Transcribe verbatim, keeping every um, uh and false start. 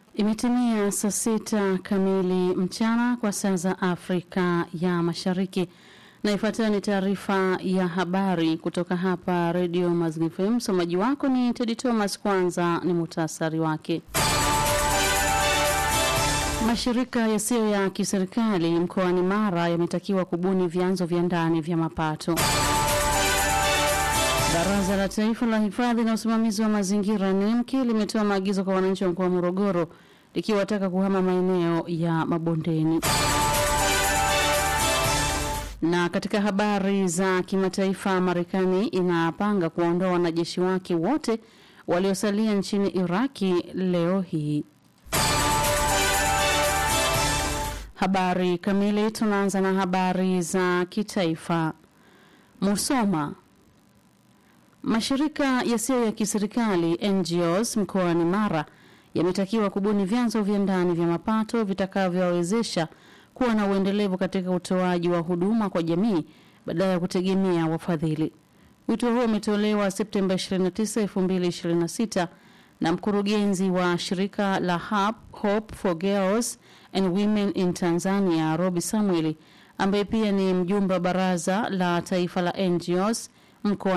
Imetimia saa sita kamili mchana kwa saa za Afrika ya Mashariki. Na ifuatayo ni taarifa ya habari kutoka hapa Radio Mazingira F M. Msomaji wako ni Teddy Thomas. Kwanza ni muhtasari wake. Mashirika yasiyo ya kiserikali mkoani Mara yametakiwa kubuni vyanzo vya ndani vya mapato. Baraza la Taifa la Hifadhi na Usimamizi wa Mazingira N E M K limetoa maagizo kwa wananchi wa mkoa wa Morogoro likiwataka kuhama maeneo ya mabondeni. Na katika habari za kimataifa, Marekani inapanga kuondoa wanajeshi wake wote waliosalia nchini Iraki leo hii. Habari kamili. Tunaanza na habari za kitaifa. Musoma. Mashirika yasiyo ya kiserikali N G Os mkoani Mara yametakiwa kubuni vyanzo vya ndani vya mapato vitakavyowawezesha kuwa na uendelevu katika utoaji wa huduma kwa jamii badala ya kutegemea wafadhili. Wito huo umetolewa Septemba ishirini na tisa, elfu mbili ishirini na sita na mkurugenzi wa shirika la Hope for Girls and Women in Tanzania, Robi Samuel, ambaye pia ni mjumbe wa baraza la taifa la N G Os mkoa